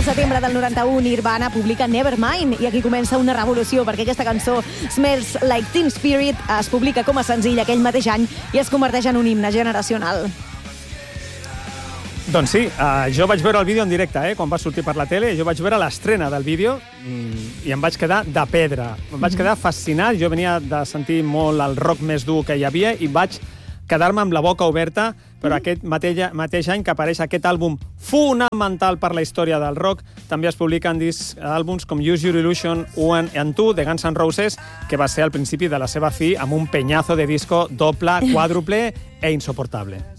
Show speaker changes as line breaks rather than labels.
al setembre del 91, Nirvana publica Nevermind, i aquí comença una revolució, perquè aquesta cançó, Smells Like Teen Spirit, es publica com a senzill aquell mateix any i es converteix en un himne generacional.
Doncs sí, jo vaig veure el vídeo en directe, quan va sortir per la tele. Jo vaig veure l'estrena del vídeo i em vaig quedar de pedra. Em vaig quedar fascinat. Jo venia de sentir molt el rock més dur que hi havia i vaig quedar-me amb la boca oberta, però aquest mateix any que apareix aquest àlbum fonamental per la història del rock, també es publiquen àlbums com Use Your Illusion 1 and 2 de Guns N' Roses, que va ser al principi de la seva fi amb un penyazo de disco doble, quàdruple e insoportable.